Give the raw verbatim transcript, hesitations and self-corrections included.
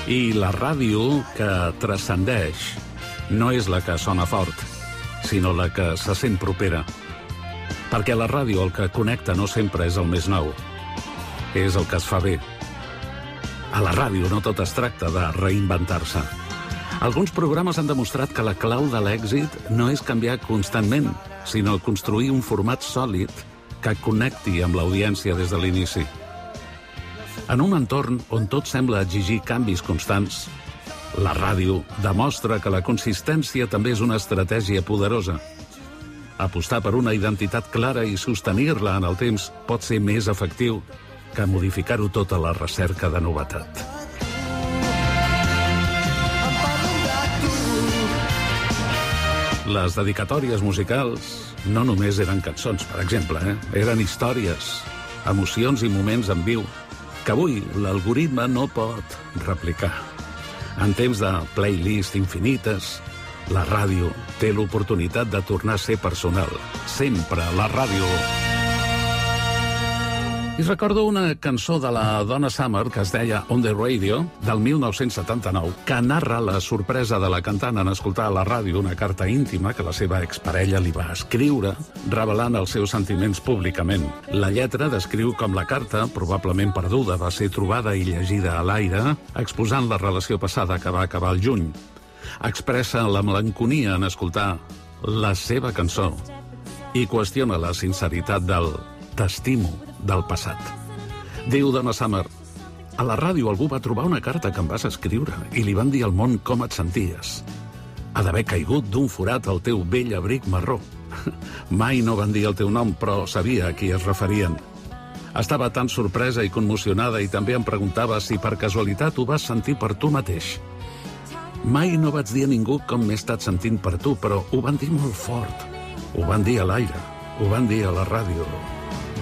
I la ràdio que transcendeix no és la que sona fort, sinó la que se sent propera. Perquè la ràdio el que connecta no sempre és el més nou, és el que es fa bé. A la ràdio no tot es tracta de reinventar-se. Alguns programes han demostrat que la clau de l'èxit no és canviar constantment, sinó construir un format sòlid que connecti amb l'audiència des de l'inici. En un entorn on tot sembla exigir canvis constants, la ràdio demostra que la consistència també és una estratègia poderosa. Apostar per una identitat clara i sostenir-la en el temps pot ser més efectiu que modificar-ho tot a la recerca de novetat. Les dedicatòries musicals no només eren cançons, per exemple, eh? eren històries, emocions i moments en viu que avui l'algoritme no pot replicar. En temps de playlist infinites, la ràdio té l'oportunitat de tornar a ser personal. Sempre la ràdio. I recordo una cançó de la Donna Summer que es deia On the Radio, del mil nou-cents setanta-nou, que narra la sorpresa de la cantant en escoltar a la ràdio una carta íntima que la seva exparella li va escriure, revelant els seus sentiments públicament. La lletra descriu com la carta, probablement perduda, va ser trobada i llegida a l'aire, exposant la relació passada que va acabar al juny. Expressa la melanconia en escoltar la seva cançó i qüestiona la sinceritat del t'estimo del passat. Diu Donna Summer, a la ràdio algú va trobar una carta que em vas escriure i li van dir al món com et senties. Ha d'haver caigut d'un forat al teu vell abric marró. Mai no van dir el teu nom, però sabia a qui es referien. Estava tan sorpresa i conmocionada i també em preguntava si per casualitat ho vas sentir per tu mateix. Mai no vaig dir a ningú com m'he estat sentint per tu, però ho van dir molt fort. Ho van dir a l'aire, ho van dir a la ràdio.